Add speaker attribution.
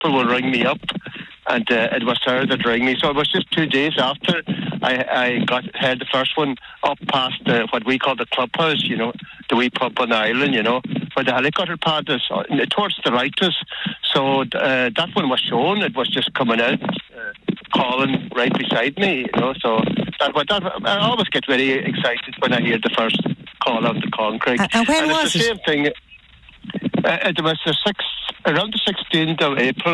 Speaker 1: people will ring me up, and it was her that rang me. So it was just 2 days after I heard the first one up past what we call the clubhouse, the wee pub on the island, where the helicopter pad is towards the right of us. So that one was shown. It was just coming out, calling right beside me, So I always get very excited when I hear the first call out the Concrete.
Speaker 2: And when
Speaker 1: and
Speaker 2: was
Speaker 1: it's the same thing. It was around the 16th of April.